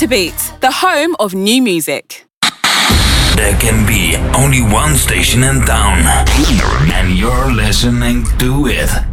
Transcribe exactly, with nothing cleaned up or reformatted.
to Beat, the home of new music. There can be only one station in town, and you're listening to it.